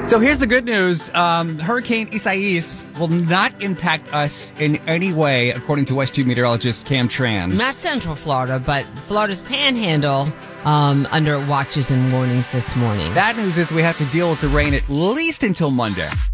So here's the good news. Hurricane Isaias will not impact us in any way, according to West 2 meteorologist Cam Tran. Not Central Florida, but Florida's Panhandle under watches and warnings this morning. Bad news is we have to deal with the rain at least until Monday.